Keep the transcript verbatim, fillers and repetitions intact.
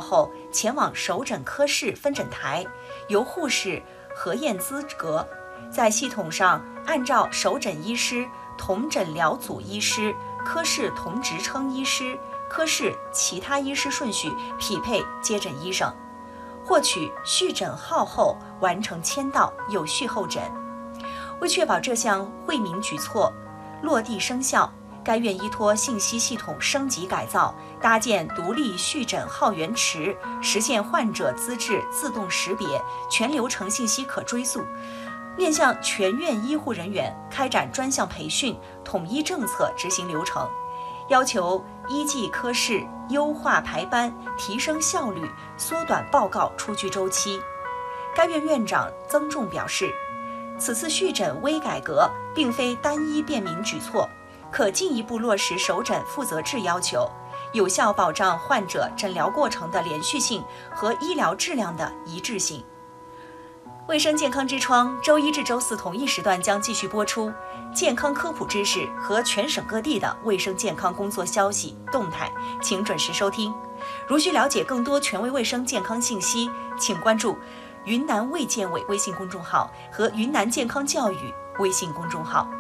后前往首诊科室分诊台，由护士核验资格，在系统上按照首诊医师、同诊疗组医师、科室同职称医师、科室其他医师顺序匹配接诊医生，获取续诊号后完成签到，有序候诊。为确保这项惠民举措落地生效，该院依托信息系统升级改造，搭建独立续诊号源池，实现患者资质自动识别，全流程信息可追溯。面向全院医护人员开展专项培训，统一政策执行流程，要求医技科室优化排班，提升效率，缩短报告出具周期。该院院长曾重表示，此次续诊微改革并非单一便民举措，可进一步落实首诊负责制要求，有效保障患者诊疗过程的连续性和医疗质量的一致性。卫生健康之窗周一至周四同一时段将继续播出健康科普知识和全省各地的卫生健康工作消息动态，请准时收听。如需了解更多权威卫生健康信息，请关注云南卫健委微信公众号和云南健康教育微信公众号。